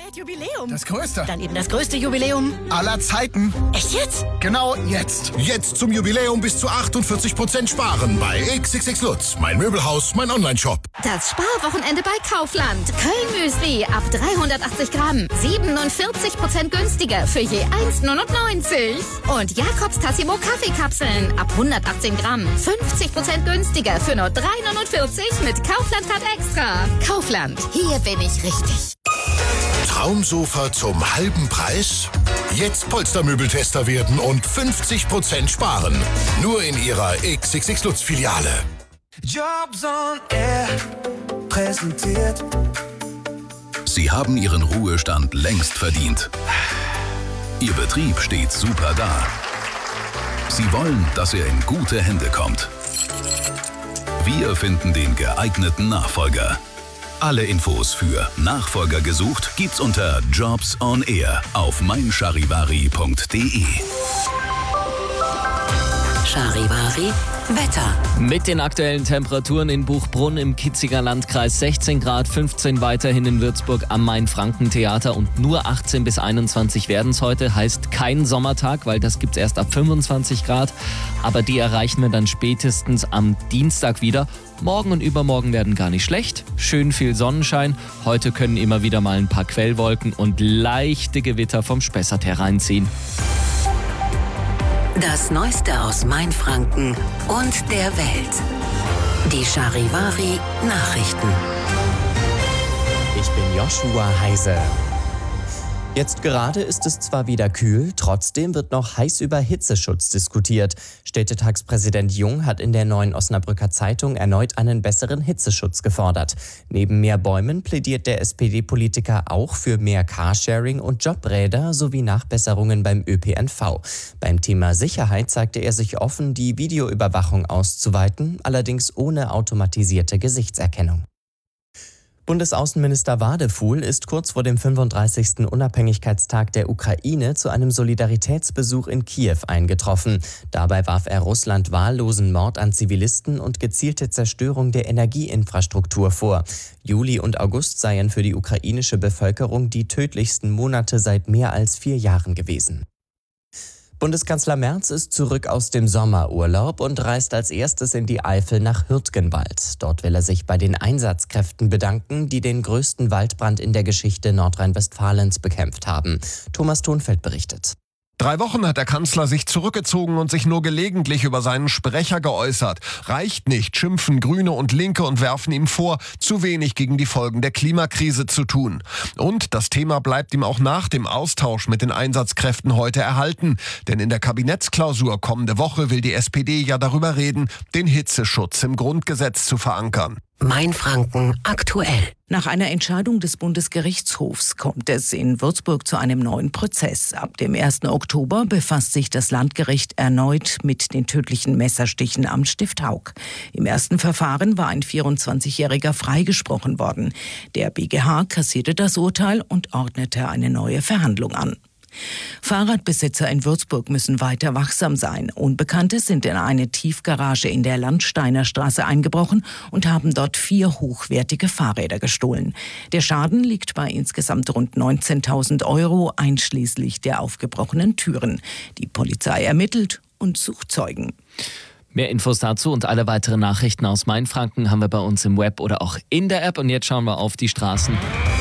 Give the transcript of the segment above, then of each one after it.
Jubiläum. Das größte. Dann eben das größte Jubiläum Aller Zeiten. Echt jetzt? Genau jetzt. Jetzt zum Jubiläum bis zu 48% sparen bei XXX Lutz. Mein Möbelhaus, mein Onlineshop. Das Sparwochenende bei Kaufland. Köln-Müsli ab 380 Gramm. 47% günstiger für je 1,99. Und Jakobs Tassimo Kaffeekapseln ab 118 Gramm. 50% günstiger für nur 3,49 mit Kaufland-Card Extra. Kaufland. Hier bin ich richtig. Traumsofa zum halben Preis? Jetzt Polstermöbeltester werden und 50% sparen. Nur in Ihrer XXX Lutz Filiale. Jobs on Air präsentiert. Sie haben Ihren Ruhestand längst verdient. Ihr Betrieb steht super da. Sie wollen, dass er in gute Hände kommt. Wir finden den geeigneten Nachfolger. Alle Infos für Nachfolger gesucht gibt's unter Jobs on Air auf meincharivari.de. Charivari Wetter. Mit den aktuellen Temperaturen in Buchbrunn im Kitziger Landkreis 16 Grad, 15 weiterhin in Würzburg am Main-Franken-Theater und nur 18 bis 21 werden es heute. Heißt kein Sommertag, weil das gibt's erst ab 25 Grad. Aber die erreichen wir dann spätestens am Dienstag wieder. Morgen und übermorgen werden gar nicht schlecht. Schön viel Sonnenschein. Heute können immer wieder mal ein paar Quellwolken und leichte Gewitter vom Spessart hereinziehen. Das Neueste aus Mainfranken und der Welt. Die Charivari Nachrichten. Ich bin Joshua Heise. Jetzt gerade ist es zwar wieder kühl, trotzdem wird noch heiß über Hitzeschutz diskutiert. Städtetagspräsident Jung hat in der Neuen Osnabrücker Zeitung erneut einen besseren Hitzeschutz gefordert. Neben mehr Bäumen plädiert der SPD-Politiker auch für mehr Carsharing und Jobräder sowie Nachbesserungen beim ÖPNV. Beim Thema Sicherheit zeigte er sich offen, die Videoüberwachung auszuweiten, allerdings ohne automatisierte Gesichtserkennung. Bundesaußenminister Wadefuhl ist kurz vor dem 35. Unabhängigkeitstag der Ukraine zu einem Solidaritätsbesuch in Kiew eingetroffen. Dabei warf er Russland wahllosen Mord an Zivilisten und gezielte Zerstörung der Energieinfrastruktur vor. Juli und August seien für die ukrainische Bevölkerung die tödlichsten Monate seit mehr als 4 Jahren gewesen. Bundeskanzler Merz ist zurück aus dem Sommerurlaub und reist als erstes in die Eifel nach Hürtgenwald. Dort will er sich bei den Einsatzkräften bedanken, die den größten Waldbrand in der Geschichte Nordrhein-Westfalens bekämpft haben. Thomas Thonfeld berichtet. 3 Wochen hat der Kanzler sich zurückgezogen und sich nur gelegentlich über seinen Sprecher geäußert. Reicht nicht, schimpfen Grüne und Linke und werfen ihm vor, zu wenig gegen die Folgen der Klimakrise zu tun. Und das Thema bleibt ihm auch nach dem Austausch mit den Einsatzkräften heute erhalten. Denn in der Kabinettsklausur kommende Woche will die SPD ja darüber reden, den Hitzeschutz im Grundgesetz zu verankern. Mainfranken aktuell. Nach einer Entscheidung des Bundesgerichtshofs kommt es in Würzburg zu einem neuen Prozess. Ab dem 1. Oktober befasst sich das Landgericht erneut mit den tödlichen Messerstichen am Stift Haug. Im ersten Verfahren war ein 24-Jähriger freigesprochen worden. Der BGH kassierte das Urteil und ordnete eine neue Verhandlung an. Fahrradbesitzer in Würzburg müssen weiter wachsam sein. Unbekannte sind in eine Tiefgarage in der Landsteiner Straße eingebrochen und haben dort 4 hochwertige Fahrräder gestohlen. Der Schaden liegt bei insgesamt rund 19.000 €, einschließlich der aufgebrochenen Türen. Die Polizei ermittelt und sucht Zeugen. Mehr Infos dazu und alle weiteren Nachrichten aus Mainfranken haben wir bei uns im Web oder auch in der App. Und jetzt schauen wir auf die Straßen.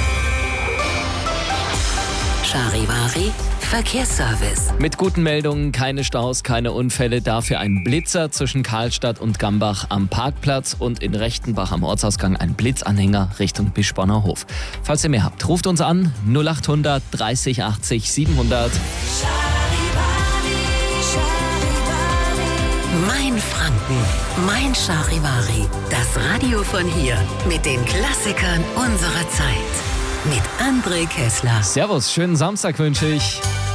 Charivari Verkehrsservice. Mit guten Meldungen, keine Staus, keine Unfälle, dafür ein Blitzer zwischen Karlstadt und Gambach am Parkplatz und in Rechtenbach am Ortsausgang ein Blitzanhänger Richtung Bischborner Hof. Falls ihr mehr habt, ruft uns an 0800 30 80 700. Mainfranken, mein Charivari. Das Radio von hier mit den Klassikern unserer Zeit. Mit André Kessler. Servus, schönen Samstag wünsche ich.